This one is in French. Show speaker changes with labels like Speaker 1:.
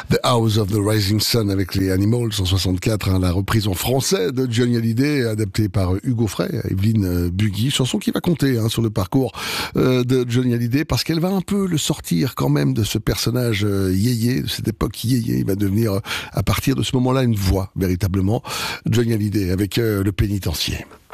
Speaker 1: The House of the Rising Sun avec les Animals en 64, la reprise en français de Johnny Hallyday, adaptée par Hugo Frey, Evelyne Buggy, chanson qui va compter sur le parcours de Johnny Hallyday, parce qu'elle va un peu le sortir quand même de ce personnage yéyé, de cette époque yéyé. Il va devenir à partir de ce moment-là une voix, véritablement, Johnny Hallyday avec Le Pénitencier.